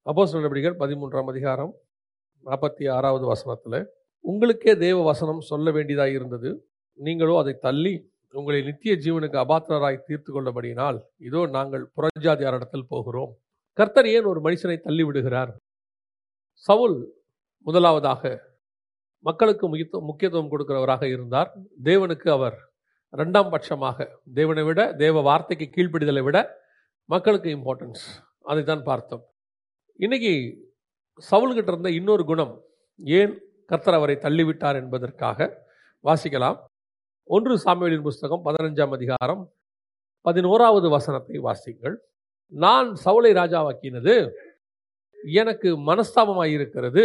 அப்போஸ்தலர் நடவடிக்கைகள் 13ஆம் அதிகாரம் 46வது வசனத்தில், உங்களுக்கே தேவ வசனம் சொல்ல வேண்டியதாக இருந்தது, நீங்களோ அதை தள்ளி உங்களை நித்திய ஜீவனுக்கு அபாத்திரராய் தீர்த்து கொண்டபடியினால் இதோ நாங்கள் புறஜாதியாரிடத்தில் போகிறோம். கர்த்தர் ஏன் ஒரு மனுஷனை தள்ளி விடுகிறார்? சவுல் முதலாவதாக மக்களுக்கு முக்கியத்துவம் கொடுக்கிறவராக இருந்தார். தேவனுக்கு அவர் இரண்டாம் பட்சமாக, தேவனை விட, தேவ வார்த்தைக்கு கீழ்ப்படிதலை விட மக்களுக்கு இம்பார்ட்டன்ஸ், அதை தான் பார்த்தோம். இன்னைக்கு சவுல்கிட்ட இருந்த இன்னொரு குணம், ஏன் கர்த்தர் அவரை தள்ளிவிட்டார் என்பதற்காக வாசிக்கலாம். 1 சாமுவேலின் புஸ்தகம் 15ஆம் அதிகாரம் 11வது வசனத்தை வாசிங்கள். நான் சவுலை ராஜாவாக்கினது எனக்கு மனஸ்தாபமாயிருக்கிறது,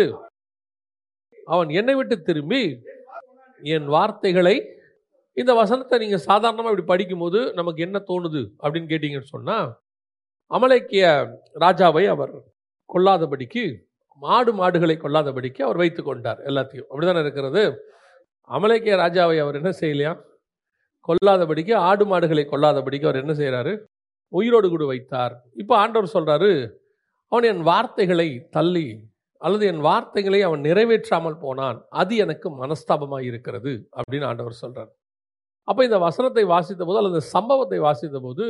அவன் என்னை விட்டு திரும்பி என் வார்த்தைகளை. இந்த வசனத்தை நீங்க சாதாரணமாக இப்படி படிக்கும்போது நமக்கு என்ன தோணுது அப்படின்னு கேட்டீங்கன்னு சொன்னா, அமலேக்கிய ராஜாவை அவர் கொல்லாதபடிக்கு, மாடுகளை கொல்லாதபடிக்கு அவர் வைத்துக் கொண்டார். எல்லாத்தையும் அப்படிதானே இருக்கிறது. அமலேக்கிய ராஜாவை அவர் என்ன செய்யலையா, கொல்லாதபடிக்கு, மாடுகளை கொல்லாதபடிக்கு அவர் என்ன செய்யறாரு, உயிரோடு கூட வைத்தார். இப்போ ஆண்டவர் சொல்றாரு, அவன் என் வார்த்தைகளை தள்ளி அல்லது என் வார்த்தைகளை அவன் நிறைவேற்றாமல் போனான், அது எனக்கு மனஸ்தாபமாக இருக்கிறது அப்படின்னு ஆண்டவர் சொல்றார். அப்போ இந்த வசனத்தை வாசித்த போது அல்லது சம்பவத்தை வாசித்த போது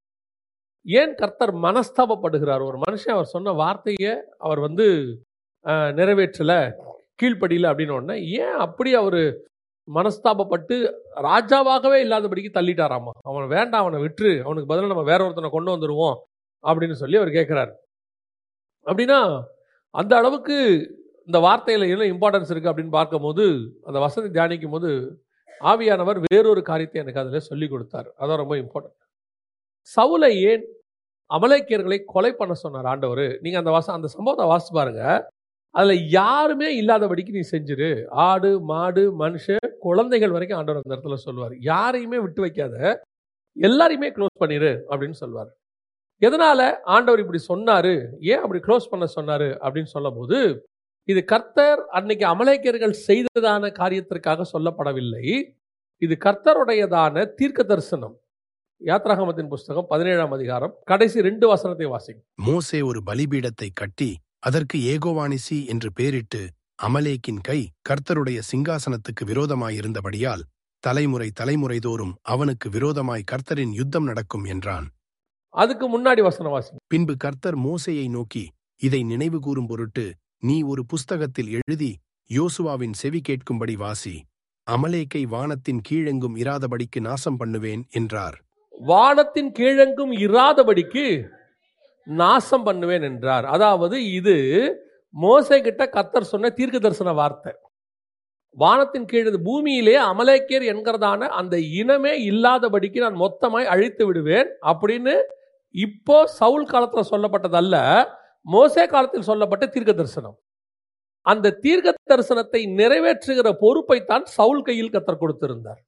ஏன் கர்த்தர் மனஸ்தாபப்படுகிறார்? ஒரு மனுஷன் அவர் சொன்ன வார்த்தையை அவர் நிறைவேற்றல, கீழ்ப்படியில அப்படின்னு உடனே ஏன் அப்படி அவர் மனஸ்தாபப்பட்டு ராஜாவாகவே இல்லாதபடிக்கு தள்ளிட்டாராமா? அவன் வேண்டாம், அவனை விட்டுரு, அவனுக்கு பதிலாக நம்ம வேற ஒருத்தனை கொண்டு வந்துடுவோம் அப்படின்னு சொல்லி அவர் கேட்கிறார். அப்படின்னா அந்த அளவுக்கு இந்த வார்த்தையில என்ன இம்பார்ட்டன்ஸ் இருக்கு அப்படின்னு பார்க்கும்போது, அந்த வசனத்தை தியானிக்கும் போது ஆவியானவர் வேறொரு காரியத்தை எனக்கு அதில் சொல்லி கொடுத்தார். அதான் ரொம்ப இம்பார்ட்டன்ட். சவுலை ஏன் அமலேக்கியர்களை கொலை பண்ண சொன்னார் ஆண்டவர்? நீங்க அந்த சம்பவத்தை வாசிச்சு பாருங்க. அதுல யாருமே இல்லாதபடிக்கு நீ செஞ்சிரு, ஆடு மாடு மனுஷன் குழந்தைகள் வரைக்கும் ஆண்டவர் அந்த இடத்துல சொல்லுவார். யாரையுமே விட்டு வைக்காத, எல்லாரையுமே க்ளோஸ் பண்ணிரு அப்படின்னு சொல்வார். எதனால ஆண்டவர் இப்படி சொன்னாரு, ஏன் அப்படி க்ளோஸ் பண்ண சொன்னாரு அப்படின்னு சொல்லும் போது, இது கர்த்தர் அன்னைக்கு அமலேக்கியர்கள் செய்ததான காரியத்திற்காக சொல்லப்படவில்லை. இது கர்த்தருடையதான தீர்க்க தரிசனம். யாத்ராகமத்தின் புஸ்தகம் 17ஆம் அதிகாரம் கடைசி 2 வசனத்தை வாசிங்க. மோசே ஒரு பலிபீடத்தை கட்டி அதற்கு ஏகோவானிசி என்று பெயரிட்டு, அமலேக்கின் கை கர்த்தருடைய சிங்காசனத்துக்கு விரோதமாயிருந்தபடியால் தலைமுறை தலைமுறைதோறும் அவனுக்கு விரோதமாய் கர்த்தரின் யுத்தம் நடக்கும் என்றான். அதுக்கு முன்னாடி வசனம் வாசிங்க. பின்பு கர்த்தர் மோசேயை நோக்கி, இதை நினைவு கூறும் பொருட்டு நீ ஒரு புஸ்தகத்தில் எழுதி யோசுவாவின் செவி கேட்கும்படி வாசி, அமலேக்கை வானத்தின் கீழெங்கும் இராதபடிக்கு நாசம் பண்ணுவேன் என்றார். வானத்தின் கீழெங்கும் இராதபடிக்கு நாசம் பண்ணுவேன் என்றார். அதாவது இது மோசே கிட்ட கர்த்தர் சொன்ன தீர்க்க தரிசன வார்த்தை. வானத்தின் கீழ் பூமியிலே அமலேக்கியர் என்கிறதான அந்த இனமே இல்லாதபடிக்கு நான் மொத்தமாய் அழித்து விடுவேன் அப்படின்னு இப்போ சவுல் காலத்துல சொல்லப்பட்டதல்ல, மோசே காலத்தில் சொல்லப்பட்ட தீர்க்க தரிசனம். அந்த தீர்க்க தரிசனத்தை நிறைவேற்றுகிற பொறுப்பை தான் சவுல் கையில் கர்த்தர் கொடுத்திருந்தார்.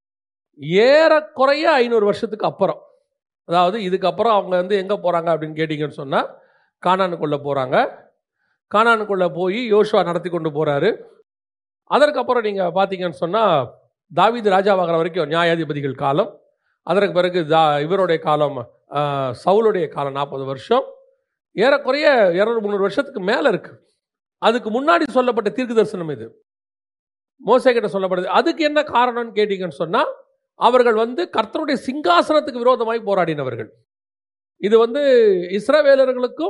ஏறக்குறைய 500 வருஷத்துக்கு அப்புறம், அதாவது இதுக்கப்புறம் அவங்க எங்க போறாங்க அப்படின்னு கேட்டீங்கன்னு சொன்னா, கானானுக்குள்ள போறாங்க. கானானுக்குள்ள போய் யோசுவா நடத்தி கொண்டு போறாரு. அதற்கப்புறம் நீங்க பாத்தீங்கன்னு சொன்னா, தாவீது ராஜாவாகிற வரைக்கும் நியாயாதிபதிகள் காலம். அதற்கு பிறகு இவருடைய காலம், சவுலுடைய காலம் 40 வருஷம். ஏறக்குறைய 200-300 வருஷத்துக்கு மேல இருக்கு. அதுக்கு முன்னாடி சொல்லப்பட்ட தீர்க்க தரிசனம் இது மோசே கிட்ட சொல்லப்படுது. அதுக்கு என்ன காரணம்னு கேட்டீங்கன்னு சொன்னா, அவர்கள் கர்த்தருடைய சிங்காசனத்துக்கு விரோதமாய் போராடினவர்கள். இது இஸ்ரவேலர்களுக்கும்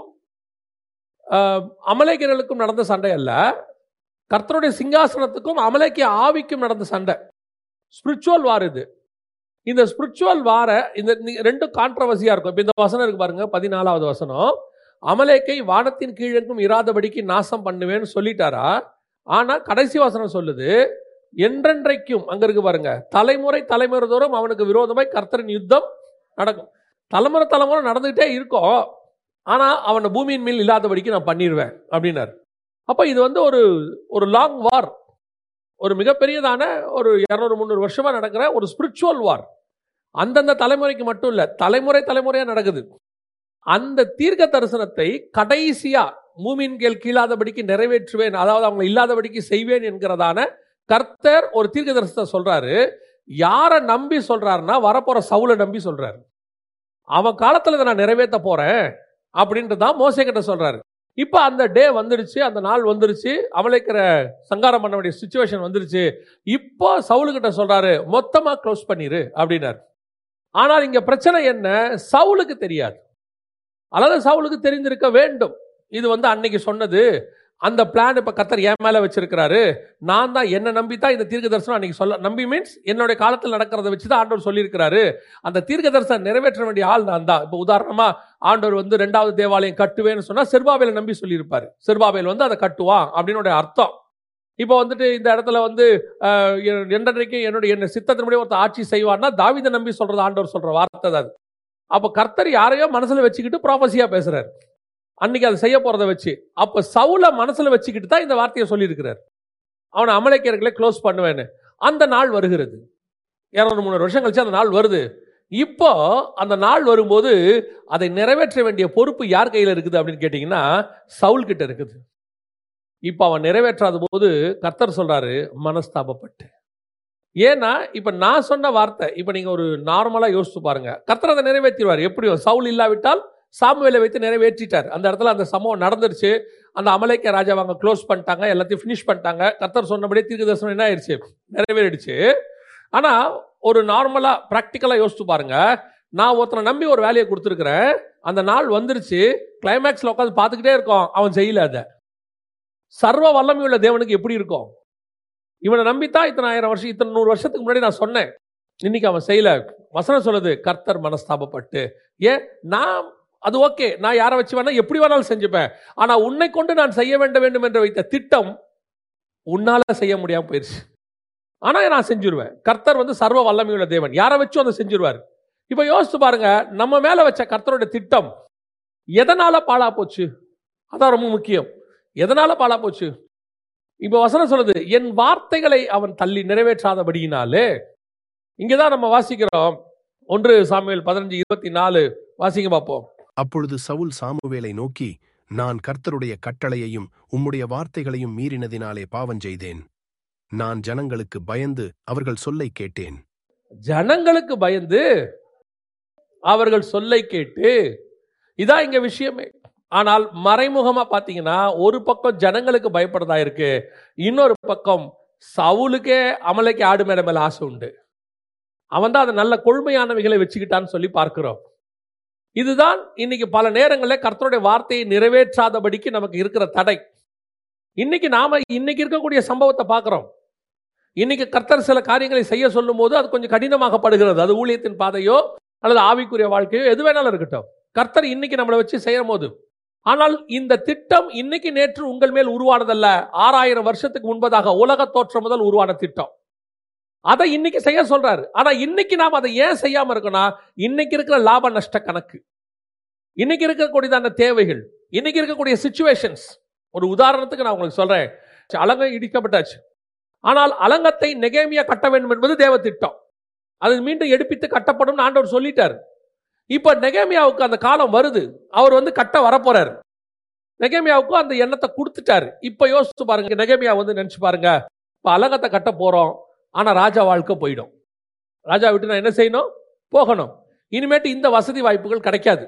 அமலேக்கியர்களுக்கும் நடந்த சண்டை அல்ல, கர்த்தருடைய சிங்காசனத்துக்கும் அமலேக்கிய ஆவிக்கும் நடந்த சண்டை. ஸ்பிரிச்சுவல் வார் இது. இந்த ஸ்பிரிச்சுவல் வார இந்த ரெண்டும் கான்ட்ரவர்சியா இருக்கும். இப்போ இந்த வசனம் இருக்கு பாருங்க, 14வது வசனம். அமலேக்கை வானத்தின் கீழெங்கும் இராதபடிக்கு நாசம் பண்ணுவேன்னு சொல்லிட்டாரா? ஆனா கடைசி வசனம் சொல்லுது, என்றென்றைக்கும், அங்க இருக்கு பாருங்க, தலைமுறை தலைமுறை தோறும் அவனுக்கு விரோதமாய் கர்த்தரின் யுத்தம் நடக்கும். தலைமுறை தலைமுறை நடந்துகிட்டே இருக்கும், ஆனா அவனை பூமியின் மேல் இல்லாதபடிக்கு நான் பண்ணிடுவேன் அப்படின்னாரு. அப்ப இது ஒரு லாங் வார், ஒரு மிகப்பெரியதான ஒரு 200-300 வருஷமா நடக்கிற ஒரு ஸ்பிரிச்சுவல் வார். அந்தந்த தலைமுறைக்கு மட்டும் இல்ல, தலைமுறை தலைமுறையா நடக்குது. அந்த தீர்க்க தரிசனத்தை கடைசியா பூமியின் கீழ் கீழாதபடிக்கு நிறைவேற்றுவேன், அதாவது அவங்க இல்லாதபடிக்கு செய்வேன் என்கிறதான கர்த்தர் ஒரு தீர்க்க தரிசனத்தை சொல்றாரு. யாரை நம்பி சொல்றாருன்னா, வரப்போற சவுலை நம்பி சொல்றாரு. அவன் காலத்துல இதை நான் நிறைவேற்ற போறேன் அப்படின்றதான் மோசே கிட்ட சொல்றாரு. இப்போ அந்த டே வந்துடுச்சு, அந்த நாள் வந்துடுச்சு, அமலேக்கிற சங்காரம் பண்ண வேண்டிய சிச்சுவேஷன் வந்துடுச்சு. இப்போ சவுலுக்கிட்ட சொல்றாரு, மொத்தமா க்ளோஸ் பண்ணிரு அப்படின்னாரு. ஆனால் இங்க பிரச்சனை என்ன, சவுலுக்கு தெரியாது, அல்லது சவுலுக்கு தெரிந்திருக்க வேண்டும். இது அன்னைக்கு சொன்னது, அந்த பிளான் இப்ப கர்த்தர் என் மேல வச்சிருக்கிறாரு, நான் தான் என்ன நம்பி தான் இந்த தீர்க்க தரிசனம் அன்னைக்கு சொல்ல, நம்பி மீன்ஸ் என்னுடைய காலத்தில் நடக்கிறத வச்சுதான் ஆண்டவர் சொல்லியிருக்கிறாரு. அந்த தீர்க்க தரிசனம் நிறைவேற்ற வேண்டிய ஆள் நான் தான். இப்போ உதாரணமா ஆண்டவர் 2வது தேவாலயம் கட்டுவேன்னு சொன்னா செருபாபேலை நம்பி சொல்லியிருப்பாரு. செருபாபேல் அதை கட்டுவான் அப்படின்னு அர்த்தம். இப்போ இந்த இடத்துல என்றைக்கு என்னுடைய சித்தத்தினுடைய ஒருத்தர் ஆட்சி செய்வான்னா தாவீதை நம்பி சொல்றது ஆண்டவர் சொல்ற வார்த்தை தான். அப்போ கர்த்தர் யாரையோ மனசுல வச்சுக்கிட்டு ப்ராபசியா பேசுறாரு அன்னைக்கு அதை செய்ய போறதை வச்சு. அப்ப சவுல மனசுல வச்சுக்கிட்டு தான் இந்த வார்த்தையை சொல்லியிருக்கிறார், அவனை அமலேக்கியர்களை க்ளோஸ் பண்ணுவேன்னு. அந்த நாள் வருகிறது, 200-300 வருஷம் கழிச்சு அந்த நாள் வருது. இப்போ அந்த நாள் வரும்போது அதை நிறைவேற்ற வேண்டிய பொறுப்பு யார் கையில் இருக்குது அப்படின்னு கேட்டீங்கன்னா சவுல் கிட்ட இருக்குது. இப்போ அவன் நிறைவேற்றாத போது கர்த்தர் சொல்றாரு, மனஸ்தாபப்பட்டு. ஏன்னா இப்ப நான் சொன்ன வார்த்தை, இப்ப நீங்க ஒரு நார்மலா யோசிச்சு பாருங்க, கர்த்தர் அதை நிறைவேற்றிடுவார். எப்படியும் சவுல் இல்லாவிட்டால் சாமுவேலை வைத்து நிறைவேற்றிட்டார். அந்த இடத்துல அந்த சம்பவம் நடந்துருச்சு. அந்த அமலேக்கிய ராஜாவை அங்க க்ளோஸ் பண்ணிட்டாங்க, எல்லாத்தையும் ஃபினிஷ் பண்ணிட்டாங்க. கர்த்தர் சொன்னபடியே தீர்க்க தரிசனம் என்ன ஆயிடுச்சு, நிறைவேறிடுச்சு. ஆனா ஒரு நார்மலா பிராக்டிக்கலா யோசிச்சு பாருங்க, நான் ஒருத்தனை நம்பி ஒரு வேலையை கொடுத்துருக்கிறேன், அந்த நாள் வந்துருச்சு, கிளைமேக்ஸ்ல உட்காந்து பார்த்துக்கிட்டே இருக்கோம், அவன் செய்யல. அதை சர்வ வல்லமையுள்ள தேவனுக்கு எப்படி இருக்கும்? இவனை நம்பித்தான் இத்தனை 1000 வருஷம், இத்தனை 100 வருஷத்துக்கு முன்னாடி நான் சொன்னேன், இன்னைக்கு அவன் செய்யல. வசனம் சொல்லுது, கர்த்தர் மனஸ்தாபப்பட்டு. ஏன், நான் அது ஓகே, நான் யாரை வச்சு வேணா எப்படி வேணாலும் செஞ்சுப்பேன், ஆனா உன்னை கொண்டு நான் செய்ய வேண்டும் என்று வைத்த திட்டம் உன்னால செய்ய முடியாம போயிருச்சு. ஆனா நான் செஞ்சிருவேன். கர்த்தர் சர்வ வல்லமையுள்ள தேவன், யாரை வச்சும் அதை செஞ்சிருவார். இப்ப யோசிச்சு பாருங்க, நம்ம மேல வச்ச கர்த்தருடைய திட்டம் எதனால பாழா போச்சு? அதான் ரொம்ப முக்கியம். எதனால பாழா போச்சு? இப்ப வசனம் சொல்லுது, என் வார்த்தைகளை அவன் தள்ளி நிறைவேற்றாதபடியினாலே. இங்கதான் நம்ம வாசிக்கிறோம், 1 சாமுவேல் 15:24 வாசிங்க பார்ப்போம். அப்பொழுது சவுல் சாமுவேலை நோக்கி, நான் கர்த்தருடைய கட்டளையையும் உம்முடைய வார்த்தைகளையும் மீறினதினாலே பாவம் செய்தேன். நான் ஜனங்களுக்கு பயந்து அவர்கள் சொல்லை கேட்டேன். ஜனங்களுக்கு பயந்து அவர்கள் சொல்லை கேட்டு, இதான் இங்க விஷயமே. ஆனால் மறைமுகமா பாத்தீங்கன்னா ஒரு பக்கம் ஜனங்களுக்கு பயப்படுறதா இருக்கு, இன்னொரு பக்கம் சவுலுக்கே அமலேக்கு ஆடு மேட மேல ஆசை உண்டு. அவன் தான் அதை நல்ல கொள்மையானவைகளை வச்சுக்கிட்டான்னு சொல்லி பார்க்கிறோம். இதுதான் இன்னைக்கு பல நேரங்களில் கர்த்தருடைய வார்த்தையை நிறைவேற்றாதபடிக்கு நமக்கு இருக்கிற தடை. இன்னைக்கு நாம இன்னைக்கு இருக்கக்கூடிய சம்பவத்தை பார்க்கிறோம். இன்னைக்கு கர்த்தர் சில காரியங்களை செய்ய சொல்லும் போது அது கொஞ்சம் கடினமாகப்படுகிறது. அது ஊழியத்தின் பாதையோ அல்லது ஆவிக்குரிய வாழ்க்கையோ எது வேணாலும் இருக்கட்டும், கர்த்தர் இன்னைக்கு நம்மளை வச்சு செய்யும் போது. ஆனால் இந்த திட்டம் இன்னைக்கு நேற்று உங்கள் மேல் உருவானதல்ல, 6000 வருஷத்துக்கு முன்பதாக உலக தோற்றம் முதல் உருவான திட்டம். அதை இன்னைக்கு செய்ய சொல்றாரு. ஆனா இன்னைக்கு நாம் அதை ஏன் செய்யாம இருக்கோம்னா, இன்னைக்கு இருக்கிற லாப நஷ்ட கணக்கு, இன்னைக்கு இருக்கக்கூடியதான தேவைகள், இன்னைக்கு இருக்கக்கூடிய சிச்சுவேஷன்ஸ். ஒரு உதாரணத்துக்கு நான் உங்களுக்கு சொல்றேன், அலங்கம் இடிக்கப்பட்டாச்சு, ஆனால் அலங்கத்தை நெகேமியா கட்ட வேண்டும் என்பது தேவ திட்டம். அது மீண்டும் எடுப்பித்து கட்டப்படும் ஆண்டவர் சொல்லிட்டார். இப்ப நெகேமியாவுக்கு அந்த காலம் வருது, அவர் கட்ட வரப்போறாரு. நெகேமியாவுக்கு அந்த எண்ணத்தை கொடுத்துட்டாரு. இப்ப யோசிச்சு பாருங்க, நெகேமியா நினைச்சு பாருங்க, இப்ப அலங்கத்தை கட்ட போறோம், ஆனா ராஜா வாழ்க்கை போயிடும். ராஜா விட்டு நான் என்ன செய்யணும், போகணும். இனிமேட்டு இந்த வசதி வாய்ப்புகள் கிடைக்காது.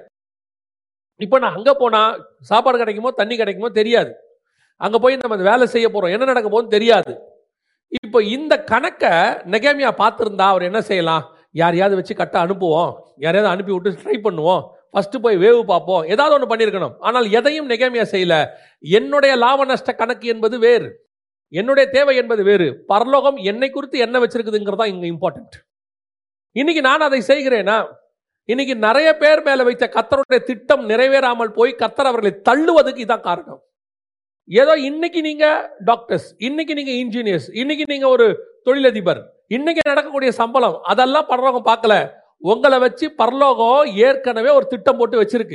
இப்ப நான் அங்க போனா சாப்பாடு கிடைக்குமோ தண்ணி கிடைக்குமோ தெரியாது, அங்க போய் நம்ம வேலை செய்ய போறோம், என்ன நடக்க போகுதுன்னு தெரியாது. இப்போ இந்த கணக்கை நெகேமியா பார்த்திருந்தா அவர் என்ன செய்யலாம், யாரையாவது வச்சு கட்ட அனுப்புவோம், யாரையாவது அனுப்பி விட்டு ட்ரை பண்ணுவோம், ஃபர்ஸ்ட் போய் வேவு பார்ப்போம், ஏதாவது ஒன்று பண்ணியிருக்கணும். ஆனால் எதையும் நெகேமியா செய்யல. என்னுடைய லாப நஷ்ட கணக்கு என்பது வேறு, என்னுடைய தேவை என்பது வேறு, பரலோகம் என்னை குறித்து என்ன வச்சிருக்குதுங்கிறதா இங்க இம்பார்ட்டன்ட். இன்னைக்கு நான் அதை செய்கிறேனா? இன்னைக்கு நிறைய பேர் மேல வைத்த கர்த்தருடைய திட்டம் நிறைவேறாமல் போய் கர்த்தர் அவர்களை தள்ளுவதுக்கு இதான் காரணம். ஏதோ இன்னைக்கு நீங்க டாக்டர்ஸ், இன்னைக்கு நீங்க இன்ஜினியர்ஸ், இன்னைக்கு நீங்க ஒரு தொழிலதிபர், இன்னைக்கு நடக்கக்கூடிய சம்பளம், அதெல்லாம் பரலோகம் பார்க்கல. உங்களை வச்சு பரலோகம் ஏற்கனவே ஒரு திட்டம் போட்டு வச்சிருக்கு.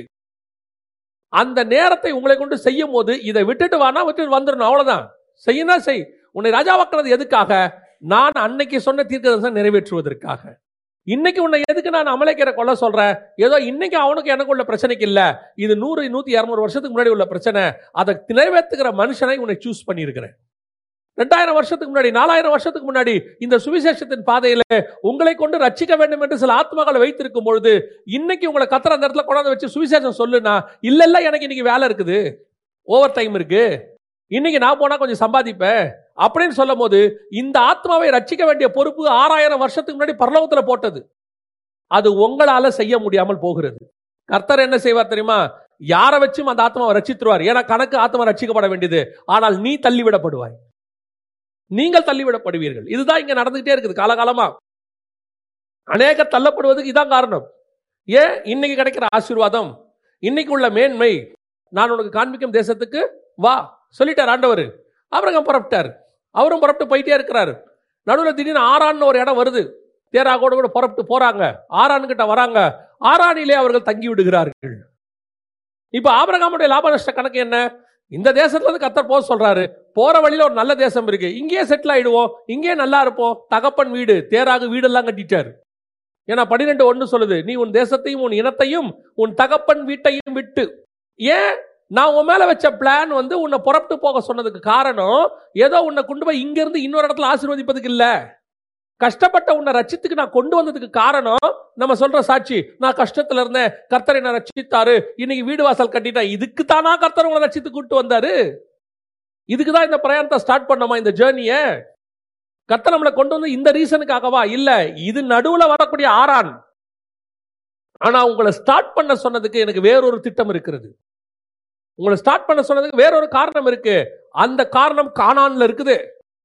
அந்த நேரத்தை உங்களை கொண்டு செய்யும் போது இதை விட்டுட்டு வானா விட்டு வந்துடணும், அவ்வளவுதான். செய்யினா செய். உன்னை ராஜாவாக்குறது எதுக்காக? நான் அன்னைக்கு சொன்ன தீர்க்கதரிசனம் நிறைவேற்றுவதற்காக. இன்னைக்கு உன்னை எதுக்கு நான் அமலேக்கியரை கொல்ல சொல்றேன்? ஏதோ இன்னைக்கு அவனுக்கு எனக்கு உள்ள பிரச்சனைக்கு இல்ல, இது 100, 100, 200 வருஷத்துக்கு முன்னாடி உள்ள பிரச்சனை. அதை நிறைவேற்றுகிற மனுஷனை உன்னை சூஸ் பண்ணியிருக்கிறேன். 2000 வருஷத்துக்கு முன்னாடி, 4000 வருஷத்துக்கு முன்னாடி இந்த சுவிசேஷத்தின் பாதையில உங்களை கொண்டு ரட்சிக்க வேண்டும் என்று சில ஆத்மாக்களை வைத்திருக்கும் பொழுது இன்னைக்கு உங்களை கர்த்தர் அந்த இடத்துல கொண்டாந்து வச்சு சுவிசேஷம் சொல்லுனா, இல்ல எனக்கு இன்னைக்கு வேலை இருக்குது, ஓவர் டைம் இருக்கு, இன்னைக்கு நான் போனா கொஞ்சம் சம்பாதிப்பேன் அப்படின்னு சொல்லும் போது, இந்த ஆத்மாவை ரட்சிக்க வேண்டிய பொறுப்பு 6000 வருஷத்துக்கு முன்னாடி பரலோகத்துல போட்டது. அது உங்களால செய்ய முடியாமல் போகிறது. கர்த்தர் என்ன செய்வார் தெரியுமா? யாரை வச்சும் அந்த ஆத்மாவை ரட்சித்துருவார். ஏன்னா கணக்கு ஆத்மா ரட்சிக்கப்பட வேண்டியது. ஆனால் நீ தள்ளிவிடப்படுவாய், நீங்கள் தள்ளிவிடப்படுவீர்கள். இதுதான் இங்க நடந்துகிட்டே இருக்குது காலகாலமா. அநேக தள்ளப்படுவதுக்கு இதான் காரணம். ஏன்? இன்னைக்கு கிடைக்கிற ஆசீர்வாதம், இன்னைக்கு உள்ள மேன்மை, நான் உனக்கு காண்பிக்கும் தேசத்துக்கு வா சொல்லிட்டார் ஆண்டவர். ஆபிரகாம் புறப்பட்டார், அவரும் புறப்பட்டு போயிட்டே இருக்கிறாரு. நடுவில் திடீர்னு ஆரான்னு ஒரு இடம் வருது. தேராகோடு கூட புறப்பட்டு போறாங்க, ஆரான் கிட்ட வராங்க. ஆரானிலே அவர்கள் தங்கி விடுகிறார்கள். இப்ப ஆபிரகாமுடைய லாப நஷ்ட கணக்கு என்ன? இந்த தேசத்துல இருந்து கர்த்தர் போக சொல்றாரு, போற வழியில ஒரு நல்ல தேசம் இருக்கு, இங்கேயே செட்டில் ஆயிடுவோம், இங்கேயே நல்லா இருப்போம். தகப்பன் வீடு, தேராகு வீடெல்லாம் கட்டிட்டார். ஏன்னா 12:1 சொல்லுது, நீ உன் தேசத்தையும் உன் இனத்தையும் உன் தகப்பன் வீட்டையும் விட்டு. ஏன்? நான் உன் மேல வச்ச பிளான் உன்னை புறப்பட்டு போக சொன்னதுக்கு காரணம், ஏதோ உன்னை கொண்டு போய் இங்க இருந்து இன்னொரு இடத்துல ஆசீர்வதிப்பதுக்கு இல்ல. கஷ்டப்பட்ட உன்னை ரட்சித்துக்கு நான் கொண்டு வந்ததுக்கு காரணம், நம்ம சொல்ற சாட்சி, நான் கஷ்டத்துல இருந்தேன், கர்த்தர் என்ன ரட்சித்தாரு, இன்னைக்கு வீடு வாசல் கட்டிட்டேன். இதுக்கு தானா கர்த்தர் உங்களை ரட்சித்து கூட்டு வந்தாரு? இதுக்குதான் இந்த பிரயாணத்தை ஸ்டார்ட் பண்ணோமா, இந்த ஜேர்னிய? கர்த்தர் நம்மளை கொண்டு வந்து இந்த ரீசனுக்காகவா? இல்ல, இது நடுவுல வரக்கூடிய ஆரான். ஆனா உங்களை ஸ்டார்ட் பண்ண சொன்னதுக்கு எனக்கு வேறொரு திட்டம் இருக்கிறது. உங்களை ஸ்டார்ட் பண்ண சொன்னதுக்கு வேறொரு காரணம் இருக்கு. அந்த காரணம் கானான்ல இருக்குது.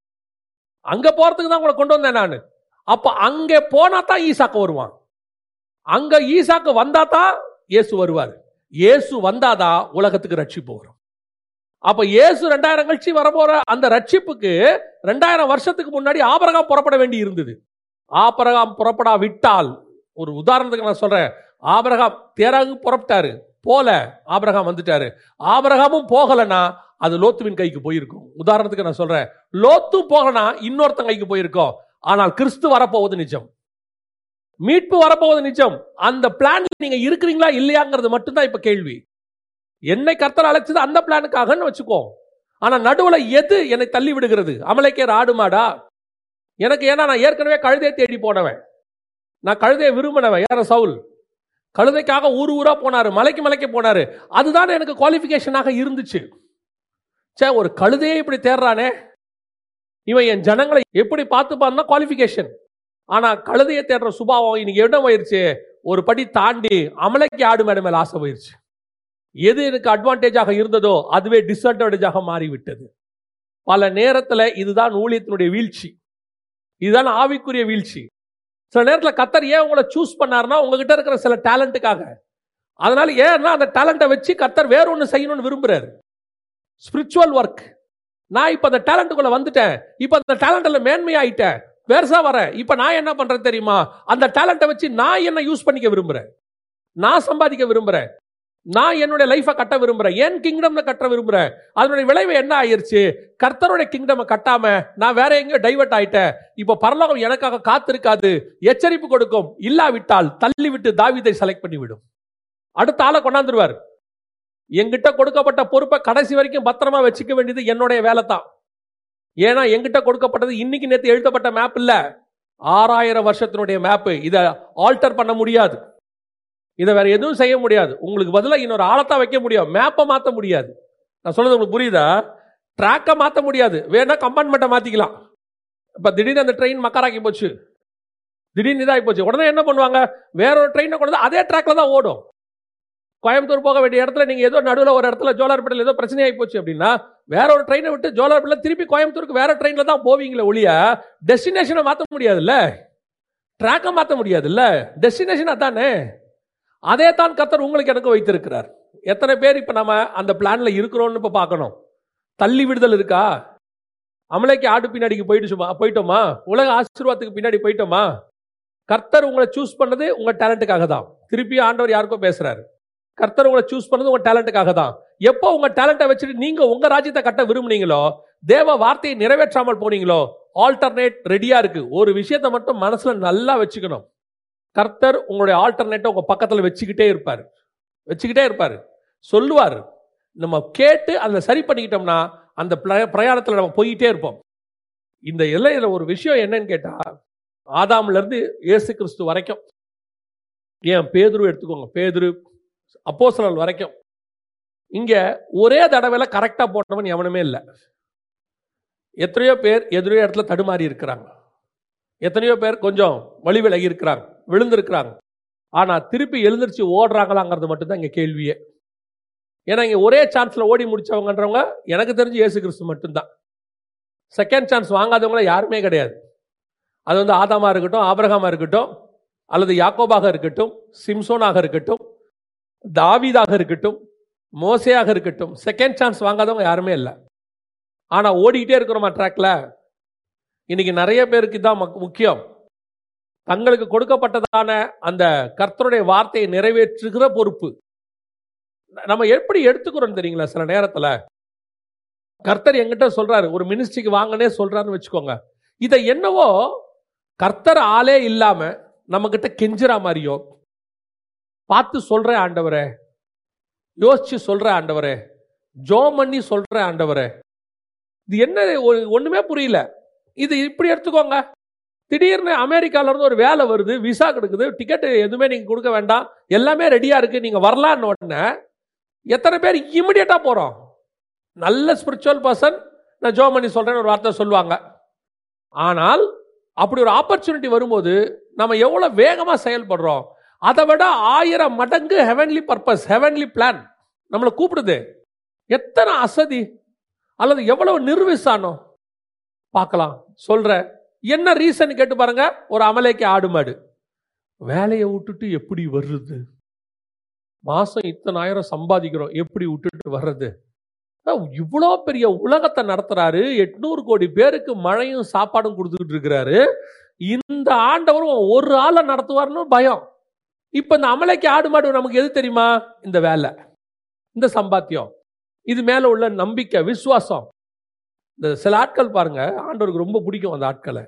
அங்க போறதுக்கு தான் உங்களை கொண்டு வந்தேன் நான். அப்ப அங்க போனா தான் ஈசாக்கு வருவான். அங்க ஈசாக்கு வந்தா தான் இயேசு வருவார். இயேசு வந்தாதான் உலகத்துக்கு ரட்சிப்பு வரும். அப்ப இயேசு 2000 கழிச்சு வரப்போற அந்த ரட்சிப்புக்கு 2000 வருஷத்துக்கு முன்னாடி ஆபிரகாம் புறப்பட வேண்டி இருந்தது. ஆபிரகாம் புறப்படா விட்டால், ஒரு உதாரணத்துக்கு நான் சொல்றேன், ஆபிரகாம் தேராகு புறப்பட்டாரு, போல ஆபிரகாம் வந்துட்டாரு. ஆபிரகாமும் போகலனா அது லோத்துவின் கைக்கு போயிருக்கும். உதாரணத்துக்கு நான் சொல்றேன், லோத்தும் போகலனா இன்னொருத்தன் கைக்கு போயிருக்கும். ஆனால் கிறிஸ்து வரப்போவது நிஜம், மீட்பு வரப்போவது நிஜம். அந்த பிளான் நீங்க இருக்கிறீங்களா இல்லையாங்கிறது மட்டும்தான் இப்ப கேள்வி. என்னை கர்த்தர் அழைச்சது அந்த பிளானுக்காகன்னு வச்சுக்கோ. ஆனா நடுவுல எது என்னை தள்ளி விடுகிறது? அமலேக்கேயர் ஆடு மாடா எனக்கு? ஏன்னா நான் ஏற்கனவே கழுதையை தேடி போனவன், நான் கழுதையை விரும்பினவன். யார? சவுல். கழுதைக்காக ஊர் ஊரா போனாரு, மலைக்கு மலைக்கு போனாரு. அதுதான் எனக்கு குவாலிஃபிகேஷனாக இருந்துச்சு. சே, ஒரு கழுதையே இப்படி தேடுறானே, இவன் என் ஜனங்களை எப்படி பார்த்துப்பான்னா குவாலிஃபிகேஷன். ஆனா கழுதையை தேடுற சுபாவம் இன்னைக்கு இடம் போயிருச்சு, ஒரு படி தாண்டி அமலைக்கு ஆடு மேட மேல ஆசை போயிருச்சு. எது எனக்கு அட்வான்டேஜாக இருந்ததோ அதுவே டிஸ்அட்வான்டேஜாக மாறிவிட்டது. பல நேரத்தில் இதுதான் ஊழியத்தினுடைய வீழ்ச்சி, இதுதான் ஆவிக்குரிய வீழ்ச்சி. சில நேரத்தில் கர்த்தர் ஏன் உங்களை சூஸ் பண்ணாருன்னா உங்ககிட்ட இருக்கிற சில டேலண்ட்டுக்காக. அதனால ஏன்னா அந்த டேலண்ட்டை வச்சு கர்த்தர் வேற ஒன்று செய்யணும்னு விரும்புறாரு. Spiritual work. நான் இப்ப அந்த டேலண்ட்டுக்குள்ள வந்துட்டேன், இப்ப அந்த டேலண்ட்ல மேன்மையாயிட்டேன், வேறசா வரேன். இப்ப நான் என்ன பண்றேன் தெரியுமா? அந்த டேலண்ட்டை வச்சு நான் என்ன யூஸ் பண்ணிக்க விரும்புறேன், நான் சம்பாதிக்க விரும்புறேன், நான் என்னுடைய லைஃபை கட்ட விரும்புறேன், என் கிங்டம் கட்ட விரும்புறேன். அதனுடைய விளைவு என்ன ஆயிருச்சு? கர்த்தருடைய கிங்டம் கட்டாம நான் வேற எங்கேயோ டைவர்ட் ஆயிட்டேன். இப்ப பரலோகம் எனக்காக காத்திருக்காது, எச்சரிப்பு கொடுக்கும். இல்லாவிட்டால் தள்ளிவிட்டு தாவீதை செலக்ட் பண்ணிவிடும், அடுத்த ஆளை கொண்டாந்துருவார். என்கிட்ட கொடுக்கப்பட்ட பொறுப்பை கடைசி வரைக்கும் பத்திரமா வச்சுக்க வேண்டியது என்னுடைய வேலை தான். ஏன்னா என்கிட்ட கொடுக்கப்பட்டது இன்னைக்கு நேற்று எழுதப்பட்ட மேப் இல்ல, 6000 வருஷத்தினுடைய மேப். இதை ஆல்டர் பண்ண முடியாது, இதை வேற எதுவும் செய்ய முடியாது. உங்களுக்கு பதிலாக இன்னொரு ஆளத்தான் வைக்க முடியும், மேப்பை மாற்ற முடியாது. நான் சொல்றது உங்களுக்கு புரியுதா? ட்ராக்கை மாற்ற முடியாது, வேணா கம்பார்ட்மெண்ட்டை மாத்திக்கலாம். இப்ப திடீர்னு அந்த ட்ரெயின் மக்காராக்கி போச்சு, திடீர்னு இதாகி போச்சு, உடனே என்ன பண்ணுவாங்க? வேற ஒரு ட்ரெயினை கொண்டு அதே ட்ராக்ல தான் ஓடும். கோயம்புத்தூர் போக வேண்டிய இடத்துல நீங்க ஏதோ நடுவில் ஒரு இடத்துல ஜோலார்பேட்டையில் ஏதோ பிரச்சனை ஆகி போச்சு அப்படின்னா வேற ஒரு ட்ரெயினை விட்டு ஜோலார்பேட்டையில் திருப்பி கோயம்புத்தூருக்கு வேற ட்ரெயின்ல தான் போவீங்களே ஒழிய டெஸ்டினேஷனை மாற்ற முடியாதுல்ல, ட்ராக்கை மாற்ற முடியாதுல்ல. டெஸ்டினேஷன் அதானே. அதே தான் கர்த்தர் உங்களுக்கு எனக்கு வைத்திருக்கிறார். எத்தனை பேர் இப்ப நம்ம அந்த பிளான்ல இருக்கிறோம்னு இப்ப பார்க்கணும். தள்ளி விடுதல் இருக்கா? அமலைக்கு ஆடு பின்னாடிக்கு போயிட்டோமா? உலக ஆசீர்வாதத்துக்கு பின்னாடி போயிட்டோமா? கர்த்தர் உங்களை சூஸ் பண்ணது உங்க டேலண்ட்டுக்காக தான். திருப்பி ஆண்டவர் யாருக்கோ பேசுறாரு, கர்த்தர் உங்களை சூஸ் பண்ணது உங்க டேலண்ட்டுக்காக தான். எப்போ உங்க டேலண்ட்டை வச்சுட்டு நீங்க உங்க ராஜ்யத்தை கட்ட விரும்புனீங்களோ, தேவ வார்த்தையை நிறைவேற்றாமல் போனீங்களோ, ஆல்டர்னேட் ரெடியா இருக்கு. ஒரு விஷயத்தை மட்டும் மனசுல நல்லா வச்சுக்கணும், கர்த்தர் உங்களுடைய ஆல்டர்னேட்டை உங்க பக்கத்துல வச்சுக்கிட்டே இருப்பாரு, சொல்லுவார். நம்ம கேட்டு அதை சரி பண்ணிக்கிட்டோம்னா அந்த பிரயாணத்துல நம்ம போயிட்டே இருப்போம். இந்த எல்லையில ஒரு விஷயம் என்னன்னு கேட்டா, ஆதாம்ல இருந்து இயேசு கிறிஸ்து வரைக்கும், ஏன் பேதுரு எடுத்துக்கோங்க, பேதுரு அப்போஸ்தலர் வரைக்கும் இங்க ஒரே தடவையில கரெக்டா போட்டவன் எவனுமே இல்லை. எத்தனையோ பேர் எதிரையோ இடத்துல தடுமாறி இருக்கிறாங்க, எத்தனையோ பேர் கொஞ்சம் வழி விலகி இருக்கிறாங்க, விழுந்திருக்கிறாங்க. ஆனா திருப்பி எழுந்திருச்சு ஓடுறாங்களாங்கிறது மட்டும்தான் இங்க கேள்வியே. ஏன்னா இங்க ஒரே சான்ஸ்ல ஓடி முடிச்சவங்கன்றவங்க எனக்கு தெரிஞ்சு இயேசு கிறிஸ்து மட்டும்தான். செகண்ட் சான்ஸ் வாங்காதவங்கள யாருமே கிடையாது. அது வந்து ஆதாமா இருக்கட்டும், ஆபிரகாமா இருக்கட்டும், அல்லது யாக்கோபாக இருக்கட்டும், சிம்சோனாக இருக்கட்டும், தாவீதாக இருக்கட்டும், மோசேயாக இருக்கட்டும், செகண்ட் சான்ஸ் வாங்காதவங்க யாருமே இல்லை. ஆனா ஓடிக்கிட்டே இருக்கிறோமா ட்ராக்ல. இன்னைக்கு நிறைய பேருக்கு தான் முக்கியம், தங்களுக்கு கொடுக்கப்பட்டதான அந்த கர்த்தருடைய வார்த்தையை நிறைவேற்றுகிற பொறுப்பு. நம்ம எப்படி எடுத்துக்கிறோம் தெரியுங்களா? சில நேரத்துல கர்த்தர் எங்கிட்ட சொல்றாரு, ஒரு மினிஸ்ட்ரிக்கு வாங்கனே சொல்றாருன்னு வச்சுக்கோங்க, இதை என்னவோ கர்த்தர் ஆளே இல்லாம நம்ம கிட்ட கெஞ்சுற மாதிரியோ, பார்த்து சொல்ற ஆண்டவரே, யோசிச்சு சொல்ற ஆண்டவரே, ஜோம் பண்ணி சொல்ற ஆண்டவரே, இது என்ன ஒண்ணுமே புரியல, இது இப்படி எடுத்துக்கோங்க. திடீர்னு அமெரிக்கால இருந்து ஒரு வேலை வருது, விசா கிடைக்குது, டிக்கெட் எதுவுமே நீங்க கொடுக்க வேண்டாம், எல்லாமே ரெடியா இருக்கு, நீங்க வரலான்னு உடனே எத்தனை பேர் இமிடியேட்டா போறோம்? நல்ல ஸ்பிரிச்சுவல் பர்சன் நான் ஜோம் பண்ணி சொல்றேன்னு ஒரு வார்த்தை சொல்லுவாங்க. ஆனால் அப்படி ஒரு ஆப்பர்ச்சுனிட்டி வரும்போது நம்ம எவ்வளவு வேகமா செயல்படுறோம். அதை விட 1000 மடங்கு ஹெவன்லி பர்பஸ், ஹெவன்லி பிளான் நம்மளை கூப்பிடுது. எத்தனை அசதி அல்லது எவ்வளவு நிர்விசானம் பார்க்கலாம். சொல்ற என்ன ரீசன் கேட்டு பாருங்க. ஒரு அமலேக்கு ஆடு மாடு வேலையை விட்டுட்டு எப்படி வருது? மாசம் இத்தனை ஆயிரம் சம்பாதிக்கிறோம், எப்படி விட்டுட்டு வர்றது? இவ்வளோ பெரிய உலகத்தை நடத்துறாரு, 800 கோடி பேருக்கு மழையும் சாப்பாடும் கொடுத்துக்கிட்டு இருக்கிறாரு. இந்த ஆண்டவரும் ஒரு ஆளை நடத்துவார்னு பயம். இப்ப இந்த அமலைக்கு ஆடு மாடு நமக்கு எது தெரியுமா? இந்த வேலை, இந்த சம்பாத்தியம், இது மேல உள்ள நம்பிக்கை, விசுவாசம். இந்த சில ஆட்கள் பாருங்க, ஆண்டவருக்கு ரொம்ப பிடிக்கும் அந்த ஆட்களை.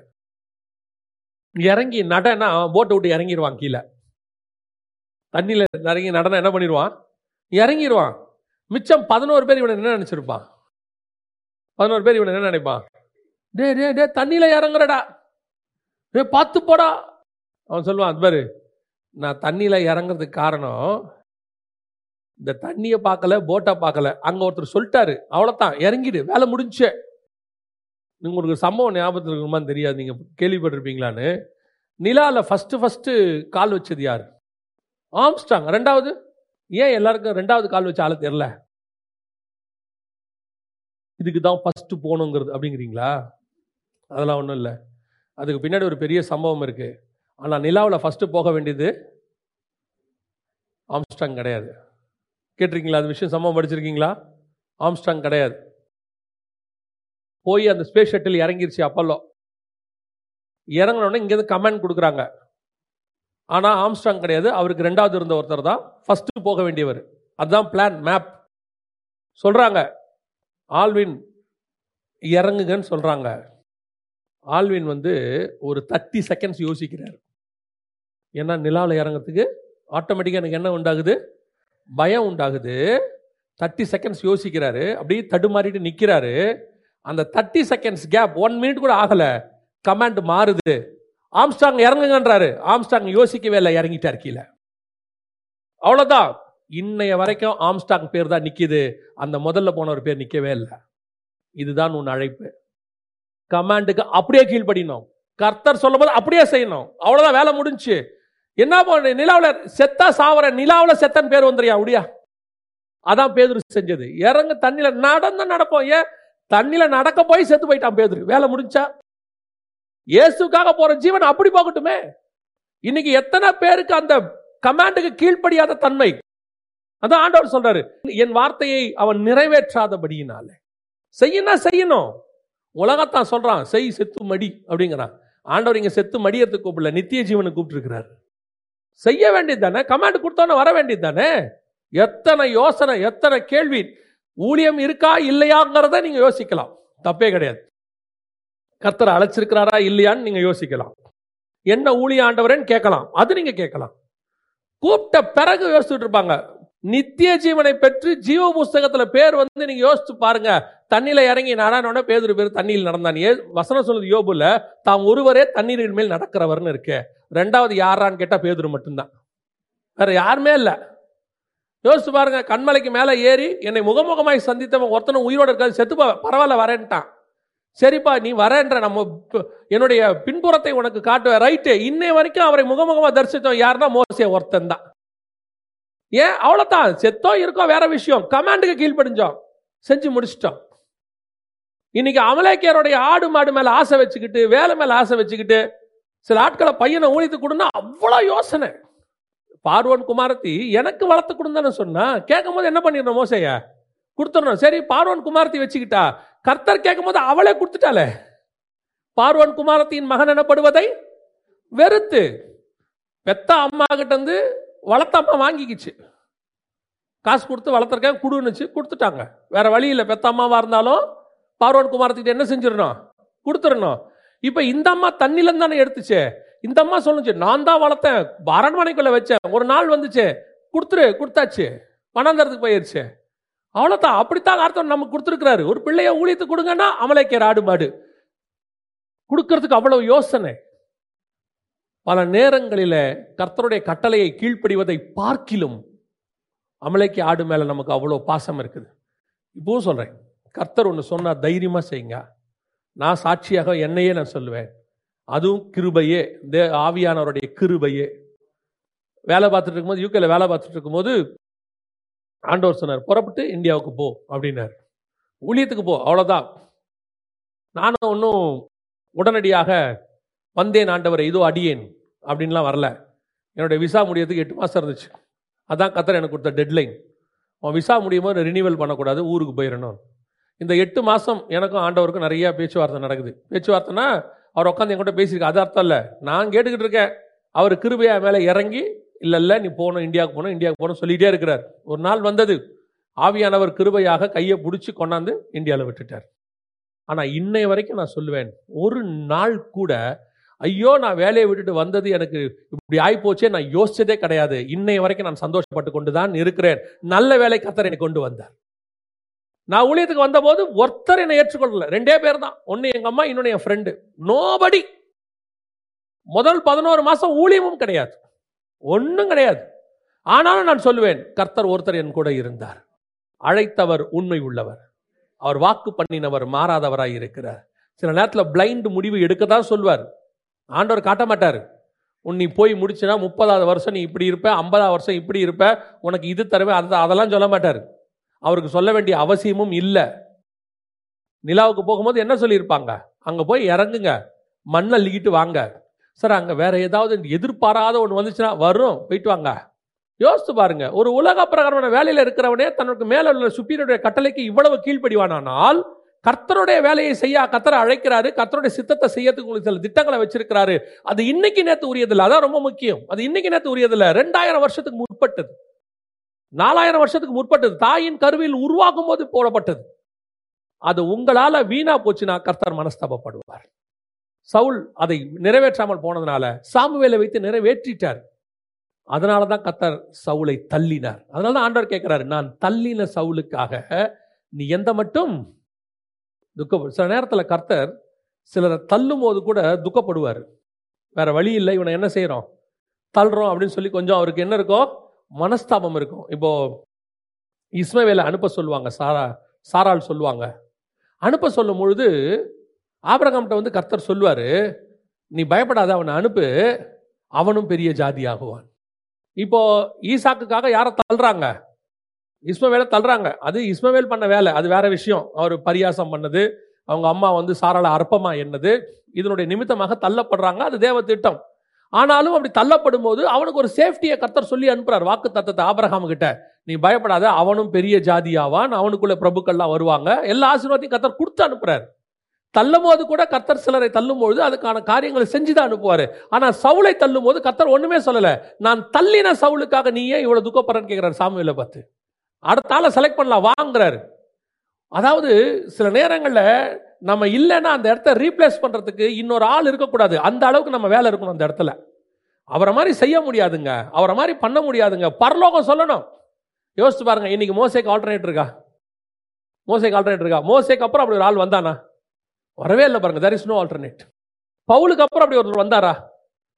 இறங்கி நடனா போட்டை விட்டு இறங்கிடுவான், கீழே தண்ணியில இறங்கி நடனா என்ன பண்ணிடுவான்? இறங்கிடுவான். மிச்சம் 11 பேர் இவனை என்ன நினைச்சிருப்பான்? 11 பேர் இவனை என்ன நினைப்பான்? டே டே டே தண்ணியில இறங்குறடா, டே பார்த்து போடா. அவன் சொல்லுவான், அது பாரு, நான் தண்ணியில இறங்குறதுக்கு காரணம் இந்த தண்ணியை பார்க்கல, போட்டை பார்க்கல, அங்க ஒருத்தர் சொல்லிட்டாரு, அவ்வளவுதான், இறங்கிடு, வேலை முடிஞ்சு. உங்களுக்கு சம்பவம் ஞாபகத்தில் இருக்குமான்னு தெரியாது, நீங்க கேள்விப்பட்டிருப்பீங்களான்னு. நிலால ஃபர்ஸ்ட் கால் வச்சது யாரு? ஆம்ஸ்ட்ராங். ரெண்டாவது ஏன் எல்லாருக்கும் ரெண்டாவது கால் வச்ச ஆள தெரியல? இதுக்கு தான் ஃபர்ஸ்ட் போகணுங்கிறது அப்படிங்கிறீங்களா? அதெல்லாம் ஒன்றும் இல்லை, அதுக்கு பின்னாடி ஒரு பெரிய சம்பவம் இருக்கு. ஆனால் நிலாவில் ஃபர்ஸ்ட் போக வேண்டியது ஆம்ஸ்ட்ராங் கிடையாது. கேட்டிருக்கீங்களா அது விஷயம்? சம்பவம் படிச்சிருக்கீங்களா? ஆம்ஸ்ட்ராங் கிடையாது. போய் அந்த ஸ்பேஸ் ஷட்டில் இறங்கிருச்சு அப்பல்லோ. இறங்கினோடனே இங்கேருந்து கமெண்ட் கொடுக்குறாங்க. ஆனால் ஆம்ஸ்ட்ராங் கிடையாது, அவருக்கு ரெண்டாவது இருந்த ஒருத்தர் தான் ஃபர்ஸ்ட் போக வேண்டியவர். அதுதான் பிளான், மேப். சொல்றாங்க ஆல்வின் இறங்குங்கன்னு சொல்றாங்க. ஆல்வின் வந்து ஒரு 30 செகண்ட்ஸ் யோசிக்கிறார். ஏன்னா நிலாவில் இறங்கிறதுக்கு ஆட்டோமேட்டிக்காக எனக்கு என்ன உண்டாகுது? பயம் உண்டாகுது. 30 செகண்ட்ஸ் யோசிக்கிறாரு, அப்படியே தடுமாறிட்டு நிற்கிறாரு. அந்த 30 செகண்ட்ஸ் கேப் 1 மினிட் கூட ஆகல, கமாண்ட் மாறுது. ஆம்ஸ்ட்ராங் இறங்குங்கன்றாரு. ஆம்ஸ்ட்ராங் யோசிக்கவே இல்லை, இறங்கிட்டார் கீழே. அவ்வளவுதான். இன்னைய வரைக்கும் ஆம்ஸ்ட்ராங் பேர் தான் நிக்குது, அந்த முதல்ல போன ஒரு பேர் நிக்கவே இல்லை. இதுதான் உன் அழைப்பு. கமாண்டுக்கு அப்படியே கீழ்ப்படினோம், கர்த்தர் சொல்லும் போது அப்படியே செய்யணும். அவ்வளவுதான், வேலை முடிஞ்சு. என்ன பண்ண? நிலாவில் செத்தா சாவர, நிலாவில் செத்தன் பேர் வந்துறியா முடியா? அதான் பேதுரு செஞ்சது. இறங்க தண்ணியில நடந்து நடப்போம். ஏன் தண்ணியில நடக்க போய் செத்து போயிட்டான் பேதுரு. வேலை முடிஞ்சா? இயேசுக்காக போற ஜீவன் அப்படி போகட்டுமே. இன்னைக்கு எத்தனை பேருக்கு அந்த கமாண்டுக்கு கீழ்ப்படியாத தன்மை. அதான் ஆண்டவர் சொல்றாரு, என் வார்த்தையை அவன் நிறைவேற்றாதபடியினாலே. செய்யணும். உலகத்தான் சொல்றான் செய் செத்து மடி அப்படிங்கிறான். ஆண்டவர் இங்க செத்து மடியறதுக்கு கூப்பிடல, நித்திய ஜீவனுக்கு கூப்பிட்டு இருக்கிறார். செய்ய வேண்டியது தானே, கமாண்ட் கொடுத்தோன்னு வர வேண்டியது தானே. எத்தனை யோசனை, எத்தனை கேள்வி. ஊழியம் இருக்கா இல்லையாங்கிறத நீங்க யோசிக்கலாம், தப்பே கிடையாது. கர்த்தர் அழைச்சிருக்கிறாரா இல்லையான்னு நீங்க யோசிக்கலாம். என்ன ஊழிய ஆண்டவரேன்னு கேட்கலாம், அது நீங்க கேட்கலாம். கூப்பிட்ட பிறகு யோசிச்சுட்டு இருப்பாங்க. நித்திய ஜீவனை பெற்று ஜீவ புஸ்தகத்துல பேர் வந்து நீங்க யோசிச்சு பாருங்க. தண்ணியில இறங்கி நடனோட பேதுரு பேர் தண்ணியில் நடந்தான். வசனம் சொல்லுது யோபுல, தாம் ஒருவரே தண்ணீரின் மேல் நடக்கிறவர்னு இருக்கு. ரெண்டாவது யாரான்னு கேட்டா பேதுரு மட்டும்தான், வேற யாருமே இல்ல. யோசிச்சு பாருங்க, கண்மலைக்கு மேலே ஏறி என்னை முகமுகமாய் சந்தித்தவன் ஒருத்தனும் உயிரோடு இருக்காது, செத்துப்பா, பரவாயில்ல வரேன்ட்டான். சரிப்பா நீ வரேன்ற, நம்ம என்னுடைய பின்புறத்தை உனக்கு காட்டுவேன், ரைட்டு. இன்னை வரைக்கும் அவரை முகமுகமாக தரிசித்தோம் யாருன்னா மோசே ஒருத்தன் தான். ஏன்? அவ்வளோதான், செத்தோ இருக்கோ வேற விஷயம், கமாண்டுக்கு கீழ்ப்படிஞ்சோம், செஞ்சு முடிச்சிட்டோம். இன்னைக்கு அமலேக்கியருடைய ஆடு மாடு மேல ஆசை வச்சுக்கிட்டு, வேலை மேல ஆசை வச்சுக்கிட்டு, சில ஆட்களை பையனை ஊழித்து கொடுன்னா அவ்வளோ யோசனை. பார்வோன் குமாரத்தி எனக்கு வளர்த்து கொடுந்தான்னு சொன்னா, கேட்கும் போது என்ன பண்ணிடணும், மோசைய கொடுத்துடணும். சரி பார்வோன் குமாரத்தி வச்சுக்கிட்டா, கர்த்தர் கேட்கும் போது அவளே கொடுத்துட்டாலே. பார்வோன் குமாரத்தின் மகன் எனப்படுவதை வெறுத்து பெத்த அம்மா கிட்ட இருந்து வளர்த்த அம்மா வாங்கிக்கிச்சு, காசு கொடுத்து வளர்த்துருக்கேன் குடுன்னுச்சு, கொடுத்துட்டாங்க. வேற வழி இல்லை, பெத்த அம்மாவா இருந்தாலும் பார்வோன் குமாரத்திட்ட என்ன செஞ்சிடணும், கொடுத்துடணும். இப்ப இந்த அம்மா தண்ணில தானே எடுத்துச்சு. இந்த அம்மா சொல்லுச்சு, நான் தான் வளர்த்தேன், அரண்மனைக்குள்ள வச்சேன், ஒரு நாள் வந்துச்சு, கொடுத்துரு, கொடுத்தாச்சு, வனாந்தரத்துக்கு போயிருச்சு, அவ்வளவுதான். அப்படித்தான் அர்த்தம் நமக்கு கொடுத்துருக்கிறாரு. ஒரு பிள்ளைய ஊழியத்து கொடுங்கன்னா அமலேக்கியர் ஆடு மாடு கொடுக்கறதுக்கு அவ்வளவு யோசனை. பல நேரங்களில கர்த்தருடைய கட்டளையை கீழ்ப்படிவதை பார்க்கிலும் அமலேக்கிய ஆடு மேல நமக்கு அவ்வளவு பாசம் இருக்குது. இப்பவும் சொல்றேன், கர்த்தர் ஒன்று சொன்னா தைரியமா செய்யுங்க. நான் சாட்சியாக என்னையே நான் சொல்லுவேன், அதுவும் கிருபையே, ஆவியானவருடைய கிருபையே. வேலை பார்த்துட்டு இருக்கும்போது, யூகேல வேலை பார்த்துட்டு இருக்கும்போது ஆண்டவர் சொன்னார், புறப்பட்டு இந்தியாவுக்கு போ அப்படின்னாரு, ஊழியத்துக்கு போ, அவ்வளோதான். நானும் ஒன்றும் உடனடியாக வந்தேன் ஆண்டவரை, இதோ அடியேன் அப்படின்லாம் வரல. என்னுடைய விசா முடியறதுக்கு 8 மாதம் இருந்துச்சு. அதான் கர்த்தர் எனக்கு கொடுத்த டெட்லைன். அவன் விசா முடியும் போது ரினிவல் பண்ணக்கூடாது, ஊருக்கு போயிடணும். இந்த 8 மாதம் எனக்கும் ஆண்டவருக்கும் நிறைய பேச்சுவார்த்தை நடக்குது. பேச்சுவார்த்தைனா அவர் உட்காந்து என்கிட்ட பேசியிருக்க, அது அர்த்தம் இல்லை, நான் கேட்டுக்கிட்டு இருக்கேன். அவர் கிருபையா மேலே இறங்கி, இல்லை நீ போகணும், இந்தியாவுக்கு போகணும், இந்தியாவுக்கு போகணும் சொல்லிகிட்டே இருக்கிறார். ஒரு நாள் வந்தது, ஆவியானவர் கிருபையாக கையை பிடிச்சி கொண்டாந்து இந்தியாவில் விட்டுட்டார். ஆனால் இன்னை வரைக்கும் நான் சொல்லுவேன், ஒரு நாள் கூட ஐயோ நான் வேலையை விட்டுட்டு வந்தது எனக்கு இப்படி ஆகிப்போச்சே நான் யோசிச்சதே கிடையாது. இன்னை வரைக்கும் நான் சந்தோஷப்பட்டு கொண்டு தான் இருக்கிறேன். நல்ல வேலை கர்த்தர் என்னை கொண்டு வந்தார். நான் ஊழியத்துக்கு வந்த போது ஒருத்தர் என்னை ஏற்றுக்கொள்ளல, 2 பேர் தான். ஒன்னு எங்க அம்மா, இன்னொன்னு என் ஃப்ரெண்டு. நோபடி. முதல் 11 மாசம் ஊழியமும் கிடையாது, ஒன்றும் கிடையாது. ஆனாலும் நான் சொல்லுவேன், கர்த்தர் ஒருத்தர் என் கூட இருந்தார். அழைத்தவர் உண்மை உள்ளவர், அவர் வாக்கு பண்ணினவர் மாறாதவராய் இருக்கிறார். சில நேரத்தில் பிளைண்ட் முடிவு எடுக்கத்தான் சொல்வார், ஆண்டவர் காட்ட மாட்டார். நீ போய் முடிச்சுனா 30வது வருஷம் நீ இப்படி இருப்ப, 50வது வருஷம் இப்படி இருப்ப, உனக்கு இது தருவேன் அதெல்லாம் சொல்ல மாட்டார். அவருக்கு சொல்ல வேண்டிய அவசியமும் இல்லை. நிலாவுக்கு போகும்போது என்ன சொல்லியிருப்பாங்க, அங்கே போய் இறங்குங்க, மண்ணை அள்ளிக்கிட்டு வாங்க. சார் அங்கே வேற ஏதாவது எதிர்பாராத ஒன்று வந்துச்சுன்னா வரும், போயிட்டு வாங்க. யோசித்து பாருங்க, ஒரு உலக பிரகாரமான வேலையில் இருக்கிறவனே தனக்கு மேல உள்ள சுப்பீரியருடைய கட்டளைக்கு இவ்வளவு கீழ்ப்படிவானால், கர்த்தருடைய வேலையை செய்ய கர்த்தரை அழைக்கிறாரு, கர்த்தருடைய சித்தத்தை செய்யறதுக்கு உங்களுக்கு சில திட்டங்களை வச்சிருக்கிறாரு. அது இன்னைக்கு நேற்று உரியதில்லை, அதான் ரொம்ப முக்கியம். அது இன்னைக்கு நேற்று உரியதில்லை, 2000 வருஷத்துக்கு முற்பட்டது, 4000 வருஷத்துக்கு முற்பட்டது, தாயின் கருவில் உருவாக்கும் போது போடப்பட்டது. அது உங்களால வீணா போச்சுன்னா கர்த்தர் மனஸ்தாபப்படுவார். சவுல் அதை நிறைவேற்றாமல் போனதுனால சாமுவேலை வைத்து நிறைவேற்றிட்டார். அதனாலதான் கர்த்தர் சவுலை தள்ளினார். அதனாலதான் ஆண்டவர் கேட்கிறாரு, நான் தள்ளின சவுலுக்காக நீ எந்த மட்டும் துக்கப்படும். சில நேரத்தில் கர்த்தர் சிலரை தள்ளும் போது கூட துக்கப்படுவார். வேற வழி இல்லை, இவனை என்ன செய்யறோம், தள்ளுறோம் அப்படின்னு சொல்லி கொஞ்சம் அவருக்கு என்ன இருக்கும், மனஸ்தாபம் இருக்கும். இப்போ இஸ்மவேலை அனுப்ப சொல்லுவாங்க, சாராள் சொல்லுவாங்க. அனுப்ப சொல்லும் பொழுது ஆபிரகாம்கிட்ட வந்து கர்த்தர் சொல்லுவாரு, நீ பயப்படாத, அவனை அனுப்பு, அவனும் பெரிய ஜாதி ஆகுவான். இப்போ ஈசாக்குக்காக யாரை தள்ளுறாங்க, இஸ்மவேலை தள்ளுறாங்க. அது இஸ்மவேல் பண்ண வேலை, அது வேற விஷயம். அவர் பரியாசம் பண்ணது, அவங்க அம்மா வந்து சாராள அற்பமா என்னது, இதனுடைய நிமித்தமாக தள்ளப்படுறாங்க, அது தேவ திட்டம். ஆனாலும் அப்படி தள்ளப்படும் போது அவனுக்கு ஒரு சேஃப்டியை கர்த்தர் சொல்லி அனுப்புறார், வாக்கு தத்தத்தை ஆபிரகாம் கிட்ட. நீ பயப்படாத, அவனும் பெரிய ஜாதியாவான், அவனுக்குள்ள பிரபுக்கள்லாம் வருவாங்க, எல்லா ஆசீர்வாதத்தையும் கர்த்தர் கொடுத்து அனுப்புறாரு. தள்ளும் போது கூட கர்த்தர் சிலரை தள்ளும் பொழுது அதுக்கான காரியங்களை செஞ்சுதான் அனுப்புவாரு. ஆனா சவுலை தள்ளும் போது கர்த்தர் ஒண்ணுமே சொல்லல. நான் தள்ளின சவுலுக்காக நீ ஏன் இவ்வளவு துக்கப்படுறன்னு கேட்கிறாரு சாமுவேலை பார்த்து. அடுத்த ஆளை செலக்ட் பண்ணலாம் வாங்குறாரு. அதாவது சில நேரங்களில் நம்ம இல்லைன்னா அந்த இடத்த ரீப்ளேஸ் பண்றதுக்கு இன்னொரு ஆள் இருக்கக்கூடாது, அந்த அளவுக்கு நம்ம வேலை இருக்கணும் அந்த இடத்துல. அவரை மாதிரி செய்ய முடியாதுங்க, அவரை மாதிரி பண்ண முடியாதுங்க, பரலோகம் சொல்லணும். யோசிச்சு பாருங்க, இன்னைக்கு மோசேக்கு ஆல்டர்னேட் இருக்கா? மோசேக்கு ஆல்டர்னேட் இருக்கா? மோசேக்கு அப்புறம் அப்படி ஒரு ஆள் வந்தானா? வரவே இல்லை பாருங்க, there is no alternate. பவுலுக்கு அப்புறம் அப்படி ஒருத்தர் வந்தாரா?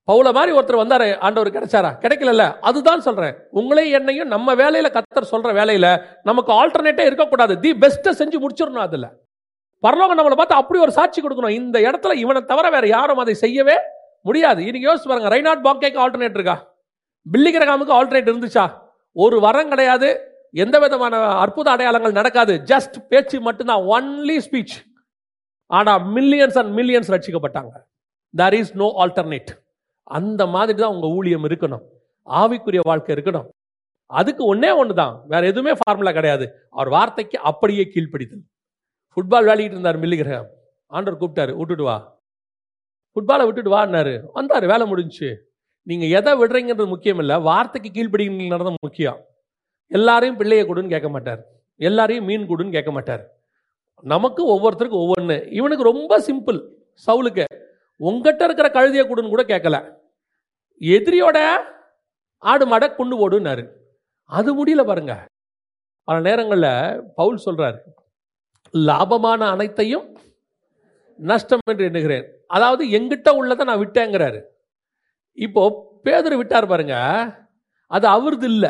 பவுல மாதிரி ஒருத்தர் வந்தாரு, ஆண்டவர் கிடைச்சாரா? கிடைக்கல. அதுதான் சொல்றேன், உங்களே என்னையும் நம்ம வேலையில கர்த்தர் சொல்ற வேலையில நமக்கு ஆல்டர்னேட்டே இருக்கக்கூடாது. தி பெஸ்ட்டை செஞ்சு முடிச்சிடணும். அதுல பரலோகம் நம்மளை பார்த்து அப்படி ஒரு சாட்சி கொடுக்கணும், இந்த இடத்துல இவனை தவிர வேற யாரும் அதை செய்யவே முடியாது. இன்னைக்கு யோசிச்சு பாருங்க, ரைனாட் பாக்கேக்கு ஆல்டர்னேட் இருக்கா? பில்லி கிரகாமுக்கு ஆல்டர்னேட் இருந்துச்சா? ஒரு வரம் கிடையாது, எந்த விதமான அற்புத அடையாளங்கள் நடக்காது, ஜஸ்ட் பேச்சு மட்டும்தான், ஒன்லி ஸ்பீச். ஆனா millions and millions ரட்சிக்கப்பட்டாங்க. There is no alternate. அந்த மாதிரி தான் உங்க ஊழியம் இருக்கணும், ஆவிக்குரிய வாழ்க்கை இருக்கணும். அதுக்கு ஒன்னே ஒண்ணுதான், வேற எதுவுமே ஃபார்முலா கிடையாது. அவர் வார்த்தைக்கு அப்படியே கீழ்ப்படிதல். ஃபுட்பால் விளையாடிட்டு இருந்தார் மில்லி கிரகாம். ஆண்டவர் கூப்பிட்டாரு, விட்டுட்டு வா, ஃபுட்பாலை விட்டுட்டு வான்னாரு. வந்தாரு, வேலை முடிஞ்சு. நீங்க எதை விடுறீங்கன்றது முக்கியம் இல்லை, வார்த்தைக்கு கீழ்ப்படிங்கிறது முக்கியம். எல்லாரையும் பிள்ளைய கொடுன்னு கேட்க மாட்டார், எல்லாரையும் மீன் கொடுன்னு கேட்க மாட்டார். நமக்கு ஒவ்வொருத்தருக்கும் ஒவ்வொன்று. இவனுக்கு ரொம்ப சிம்பிள், சவுலுக்கு உங்ககிட்ட இருக்கிற கழுதியை கொடுன்னு கூட கேட்கல, எதிரியோட ஆடு மாடை கொண்டு போடுன்னாரு. அது முடியல பாருங்க. பல நேரங்களில் பவுல் சொல்றாரு, லாபமான அனைத்தையும் நஷ்டம் என்று எண்ணுகிறேன். அதாவது எங்கிட்ட உள்ளதை நான் விட்டேங்கிறாரு. இப்போ பேதுரு விட்டார் பாருங்க, அது அவரது இல்லை.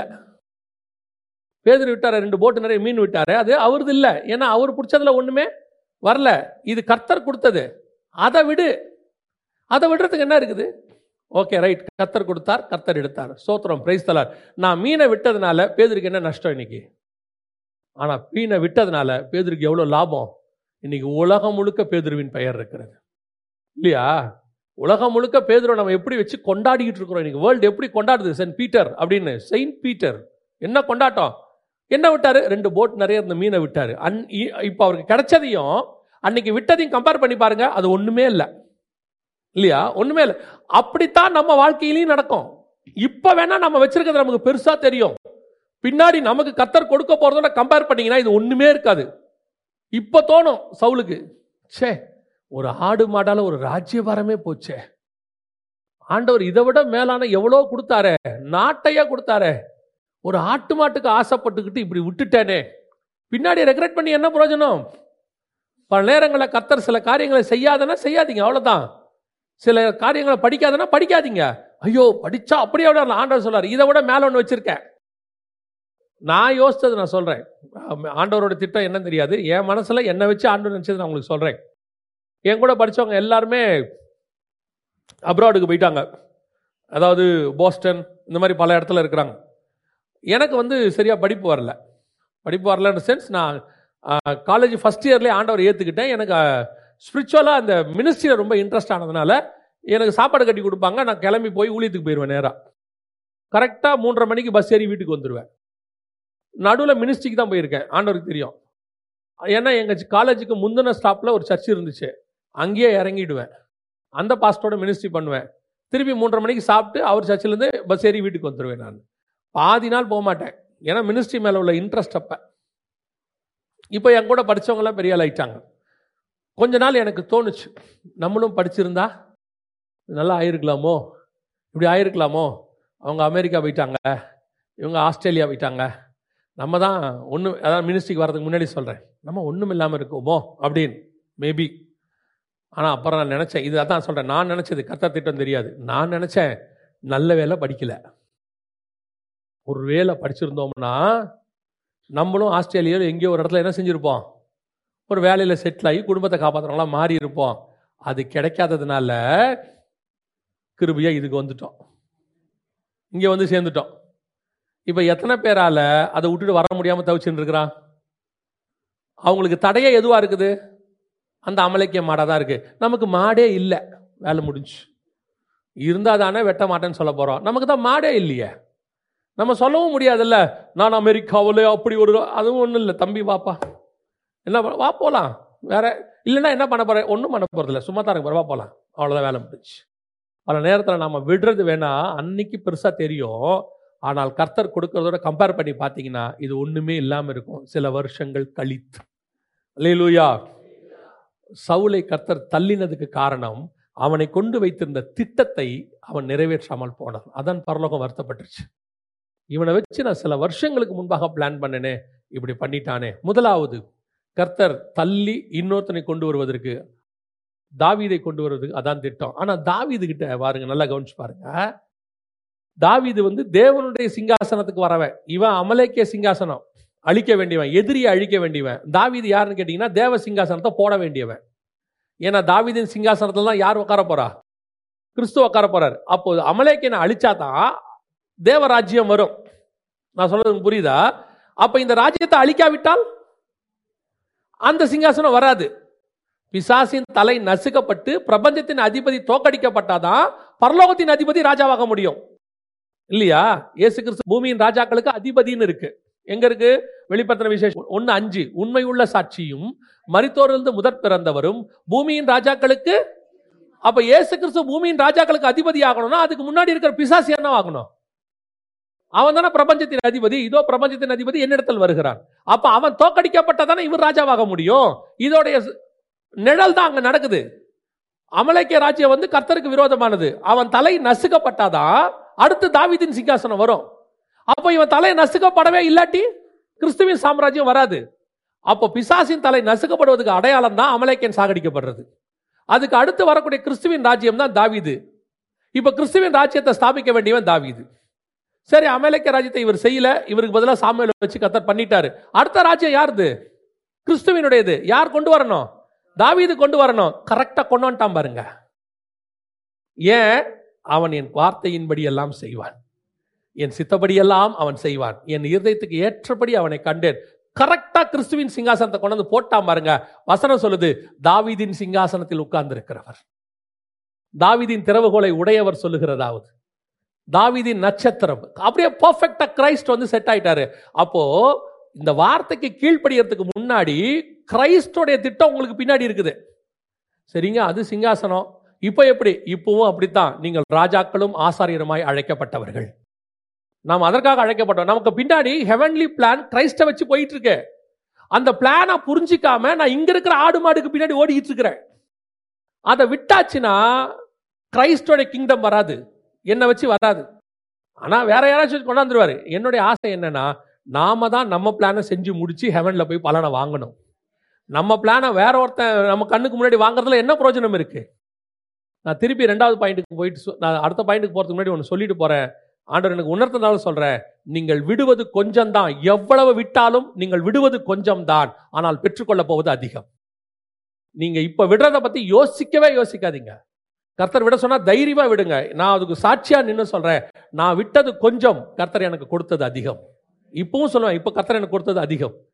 பேதுரு விட்டாரு, 2 போட்டு நிறைய மீன் விட்டாரு, அது அவரது இல்லை. ஏன்னா அவர் பிடிச்சதுல ஒண்ணுமே வரல, இது கர்த்தர் கொடுத்தது. அதை விடு, அதை விடுறதுக்கு என்ன இருக்குது? ஓகே ரைட், கர்த்தர் கொடுத்தார், கர்த்தர் எடுத்தார், ஸ்தோத்திரம், பிரைஸ் தி லார்ட். நான் மீனை விட்டதுனால பேதுருக்கு என்ன நஷ்டம் இன்னைக்கு? ஆனா மீனை விட்டதுனால பேதுருக்கு எவ்வளவு லாபம்? இன்னைக்கு உலகம் முழுக்க பேதுருவின் பெயர் இருக்கிறது இல்லையா? உலகம் முழுக்க பேதுருவை நம்ம எப்படி வச்சு கொண்டாடிக்கிட்டு இருக்கிறோம். இன்னைக்கு வேர்ல்டு எப்படி கொண்டாடுது, சென்ட் பீட்டர் அப்படின்னு. செயின்ட் பீட்டர் என்ன கொண்டாட்டம். என்ன விட்டாரு? 2 போட் நிறைய இருந்த மீனை விட்டாரு. இப்போ அவருக்கு கிடைச்சதையும் அன்னைக்கு விட்டதையும் கம்பேர் பண்ணி பாருங்க, அது ஒண்ணுமே இல்லை இல்லையா? ஒண்ணுமே இல்லை. அப்படித்தான் நம்ம வாழ்க்கையிலையும் நடக்கும். இப்ப வேணா நம்ம வச்சிருக்கிறது நமக்கு பெருசா தெரியும், பின்னாடி நமக்கு கர்த்தர் கொடுக்க போறதோட கம்பேர் பண்ணீங்கன்னா இது ஒண்ணுமே இருக்காது. இப்ப தோணும் சவுலுக்கு, சே ஒரு ஆடு மாடால ஒரு ராஜ்யபாரமே போச்சே, ஆண்டவர் இதை விட மேலான எவ்வளோ கொடுத்தாரே, நாட்டையா கொடுத்தாரே, ஒரு ஆட்டு மாட்டுக்கு ஆசைப்பட்டுக்கிட்டு இப்படி விட்டுட்டேனே, பின்னாடி ரெக்ரெட் பண்ணி என்ன பிரயோஜனம்? பல நேரங்களில் கர்த்தர் சில காரியங்களை செய்யாதனா செய்யாதீங்க, அவ்வளவுதான். சில காரியங்களை படிக்காதனா படிக்காதீங்க. ஐயோ படிச்சா அப்படியே விட ஆண்டவர் சொல்றாரு, இதை விட மேல ஒன்று வச்சிருக்கேன். நான் யோசிச்சது நான் சொல்றேன், ஆண்டவரோட திட்டம் என்னன்னு தெரியாது, என் மனசுல என்ன வச்சு ஆண்டவர் நினைச்சது நான் உங்களுக்கு சொல்றேன். என் கூட படிச்சவங்க எல்லாருமே அப்ராடுக்கு போயிட்டாங்க, அதாவது போஸ்டன் இந்த மாதிரி பல இடத்துல இருக்கிறாங்க. எனக்கு சரியா படிப்பு வரலன்ற சென்ஸ், நான் காலேஜ் ஃபர்ஸ்ட் இயர்லேயே ஆண்டவர் ஏற்றுக்கிட்டேன். எனக்கு ஸ்பிரிச்சுவலாக அந்த மினிஸ்ட்ரியில் ரொம்ப இன்ட்ரெஸ்ட் ஆனதுனால எனக்கு சாப்பாடு கட்டி கொடுப்பாங்க, நான் கிளம்பி போய் ஊழியத்துக்கு போயிடுவேன். நேராக கரெக்டாக 3:30 மணிக்கு பஸ் ஏறி வீட்டுக்கு வந்துடுவேன். நடுவில் மினிஸ்ட்ரிக்கு தான் போயிருக்கேன், ஆண்டவருக்கு தெரியும். ஏன்னா எங்கள் காலேஜுக்கு முந்தின ஸ்டாப்பில் ஒரு சர்ச் இருந்துச்சு, அங்கேயே இறங்கிடுவேன், அந்த பாஸ்டரோட மினிஸ்ட்ரி பண்ணுவேன். திருப்பி 3:30 மணிக்கு சாப்பிட்டு அவர் சர்ச்சிலேருந்து பஸ் ஏறி வீட்டுக்கு வந்துடுவேன். நான் பாதி நாள் போக மாட்டேன், ஏன்னா மினிஸ்ட்ரி மேலே உள்ள இன்ட்ரெஸ்ட் அப்போ. இப்போ என் கூட படித்தவங்களாம் பெரிய ஆள் ஆயிட்டாங்க. கொஞ்ச நாள் எனக்கு தோணுச்சு, நம்மளும் படிச்சிருந்தா நல்லா ஆயிருக்கலாமோ, இப்படி ஆயிருக்கலாமோ. அவங்க அமெரிக்கா போயிட்டாங்க, இவங்க ஆஸ்திரேலியா போயிட்டாங்க, நம்ம தான் ஒன்றும், அதாவது மினிஸ்ட்ரிக்கு வரதுக்கு முன்னாடி சொல்கிறேன், நம்ம ஒன்றும் இல்லாமல் இருக்கோமோ அப்படின்னு மேபி. ஆனால் அப்புறம் நான் நினச்சேன், இது அதான் சொல்கிறேன், நான் நினச்சது கர்த்தர் திட்டம் தெரியாது. நான் நினச்சேன் நல்ல வேலை படிக்கலை, ஒரு வேலை படிச்சிருந்தோம்னா நம்மளும் ஆஸ்திரேலியாவில் எங்கேயோ ஒரு இடத்துல என்ன செஞ்சுருப்போம், ஒரு வேலையில் செட்டில் ஆகி குடும்பத்தை காப்பாற்றுறவங்களாம் மாறி இருப்போம். அது கிடைக்காததுனால கிருபையாக இதுக்கு வந்துட்டோம், இங்கே சேர்ந்துட்டோம். இப்போ எத்தனை பேரால் அதை விட்டுட்டு வர முடியாமல் தவிச்சுன்னு இருக்கிறான்? அவங்களுக்கு தடையே எதுவாக இருக்குது? அந்த அமலைக்கிய மாடாக தான் இருக்குது. நமக்கு மாடே இல்லை, வேலை முடிஞ்சு. இருந்தால் தானே வெட்ட மாட்டேன்னு சொல்ல போகிறோம், நமக்கு தான் மாடே இல்லையே, நம்ம சொல்லவும் முடியாதுல்ல. நான் அமெரிக்காவில் அப்படி ஒரு, அதுவும் ஒன்றும் இல்லை தம்பி, வாப்பா, என்ன வா போகலாம், வேற இல்லைன்னா என்ன பண்ண போகிறேன், ஒன்றும் பண்ண போகிறதில்ல, சும்மா தான் இருக்கு, வா போகலாம், அவ்வளோதான், வேலை முடிஞ்சு. பல நேரத்தில் நம்ம விடுறது வேணா அன்னைக்கு பெருசாக தெரியும், ஆனால் கர்த்தர் கொடுக்கறதோட கம்பேர் பண்ணி பார்த்தீங்கன்னா இது ஒன்றுமே இல்லாமல் இருக்கும் சில வருஷங்கள் கழித்து. அல்லேலூயா. சவுலை கர்த்தர் தள்ளினதுக்கு காரணம் அவனை கொண்டு வைத்திருந்த திட்டத்தை அவன் நிறைவேற்றாமல் போனான். அதான் பரலோகம் வருத்தப்பட்டுருச்சு. இவனை வச்சு நான் சில வருஷங்களுக்கு முன்பாக பிளான் பண்ணனே, இப்படி பண்ணிட்டானே. முதலாவது, கர்த்தர் தள்ளி இன்னொருத்தனை கொண்டு வருவதற்கு தாவீதை கொண்டு வருவதுக்கு அதான் திட்டம். ஆனா தாவீது கிட்ட பாருங்க, நல்லா கவனிச்சு பாருங்க. தாவீது தேவனுடைய சிங்காசனத்துக்கு வரவன். இவன் அமலேக்கிய சிங்காசனம் அழிக்க வேண்டியவன், எதிரியை அழிக்க வேண்டியவன். தாவீது யாருன்னு கேட்டீங்கன்னா தேவ சிங்காசனத்தை போட வேண்டியவன். ஏன்னா தாவீதின் சிங்காசனத்துல தான் யார் உட்கார போறா? கிறிஸ்து உட்கார போறாரு. அப்போ அமலேக்கியனை அழிச்சாதான் தேவராஜ்யம் வரும். நான் சொல்றது புரியுதா? அப்ப இந்த ராஜ்யத்தை அழிக்காவிட்டால் அந்த சிங்காசனம் வராது. பிசாசின் தலை நசுக்கப்பட்டு பிரபஞ்சத்தின் அதிபதி தோக்கடிக்கப்பட்டாதான் பரலோகத்தின் அதிபதி ராஜாவாக முடியும், இல்லையா? இயேசு கிறிஸ்து பூமியின் ராஜாக்களுக்கு அதிபதினு இருக்கு. எங்க இருக்கு? வெளிப்படுத்தின விசேஷம் 1:5, உண்மை உள்ள சாட்சியும் மரித்தோரிலிருந்து முதற் பிறந்தவரும் பூமியின் ராஜாக்களுக்கு. அப்ப இயேசு கிறிஸ்து பூமியின் ராஜாக்களுக்கு அதிபதி ஆகணும்னா அதுக்கு முன்னாடி இருக்கிற பிசாசு என்ன ஆகணும்? அவன் தானே பிரபஞ்சத்தின் அதிபதி. இதோ பிரபஞ்சத்தின் அதிபதி என்னிடத்தில் வருகிறான். அப்ப அவன் தோக்கடிக்கப்பட்டதானே இவர் ராஜாவாக முடியும். இதோடைய நிழல் தான் அங்க நடக்குது. அமலேக்கிய ராஜ்யம் கர்த்தருக்கு விரோதமானது. அவன் தலை நசுக்கப்பட்டாதான் அடுத்து தாவீதின் சிங்காசனம் வரும். அப்ப இவன் தலை நசுக்கப்படவே இல்லாட்டி கிறிஸ்துவின் சாம்ராஜ்யம் வராது. அப்போ பிசாசின் தலை நசுக்கப்படுவதற்கு அடையாளம் தான் அமலேக்கியன் சாகடிக்கப்படுறது. அதுக்கு அடுத்து வரக்கூடிய கிறிஸ்துவின் ராஜ்யம் தான் தாவீது. இப்ப கிறிஸ்துவின் ராஜ்யத்தை ஸ்தாபிக்க வேண்டியவன் தாவீது. சரி, அமலேக்கிய ராஜ்யத்தை இவர் செய்யல, இவருக்கு பதிலாக சாமுவேலை வச்சு கர்த்தர் பண்ணிட்டாரு. அடுத்த ராஜ்யம் யாருது? கிறிஸ்துவினுடையது. யார் கொண்டு வரணும்? தாவீது கொண்டு வரணும். கரெக்டா கொண்டு வந்துட்டான் பாருங்க. ஏன்? அவன் என் வார்த்தையின்படி எல்லாம் செய்வான், என் சித்தப்படியெல்லாம் அவன் செய்வான், என் இருதயத்துக்கு ஏற்றபடி அவனை கண்டேன். கரெக்டா கிறிஸ்துவின் சிங்காசனத்தை கொண்டு வந்து போட்டான் பாருங்க. வசனம் சொல்லுது, தாவீதின் சிங்காசனத்தில் உட்கார்ந்து இருக்கிறவர், தாவீதின் திறவுகோலை உடையவர் சொல்லுகிறதாவது, தாவீதின் நட்சத்திரம். அப்படியே பெர்ஃபெக்ட்டா கிரைஸ்ட் செட் ஆயிட்டாரு. அப்போ இந்த வார்த்தைக்கு கீழ்ப்படியறதுக்கு முன்னாடி கிரைஸ்டோடைய திட்டம் உங்களுக்கு பின்னாடி இருக்குது. சரிங்க, அது சிங்காசனம். இப்போ எப்படி? இப்பவும் அப்படித்தான். நீங்கள் ராஜாக்களும் ஆசாரியருமாய் அழைக்கப்பட்டவர்கள். நாம் அதற்காக அழைக்கப்பட்டோம். நமக்கு பின்னாடி ஹெவன்லி பிளான் கிரைஸ்ட வச்சு போயிட்டு இருக்கு. அந்த பிளானை புரிஞ்சிக்காம நான் இங்க இருக்கிற ஆடு மாடுக்கு பின்னாடி ஓடிட்டு இருக்கிறேன். அதை விட்டாச்சுன்னா கிரைஸ்டோட கிங்டம் வராது, என்னை வச்சு வராது. ஆனா வேற யாராச்சும் கொண்டாந்துருவாரு. என்னுடைய ஆசை என்னன்னா, நாம தான் நம்ம பிளானை செஞ்சு முடிச்சு ஹெவன்ல போய் பலனை வாங்கணும். நம்ம பிளானை வேற ஒருத்தன் நம்ம கண்ணுக்கு முன்னாடி வாங்குறதுல என்ன பிரயோஜனம் இருக்கு? நான் திருப்பி 2வது பாயிண்ட்டுக்கு போயிட்டு நான் அடுத்த பாயிண்ட்டுக்கு போறதுக்கு முன்னாடி ஒன்று சொல்லிட்டு போறேன். ஆண்டவர் எனக்கு உணர்த்தனால சொல்றேன், நீங்கள் விடுவது கொஞ்சம் தான். எவ்வளவு விட்டாலும் நீங்கள் விடுவது கொஞ்சம் தான், ஆனால் பெற்றுக்கொள்ள போவது அதிகம். நீங்க இப்ப விடுறத பத்தி யோசிக்கவே யோசிக்காதீங்க. கர்த்தர் விட சொன்னா தைரியமா விடுங்க. நான் அதுக்கு சாட்சியா நின்று சொல்றேன், நான் விட்டது கொஞ்சம், கர்த்தர் எனக்கு கொடுத்தது அதிகம். இப்பவும் சொல்லுவேன், இப்ப கர்த்தர் எனக்கு கொடுத்தது அதிகம்.